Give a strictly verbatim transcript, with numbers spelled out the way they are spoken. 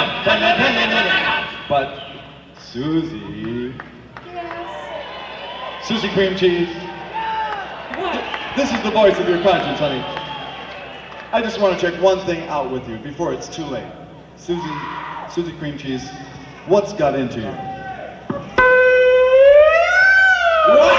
But, Susie, Yes. Susie Cream Cheese, What? this is the voice of your conscience, honey. I just want to check one thing out with you before it's too late. Susie, Susie Cream Cheese, what's got into you? What?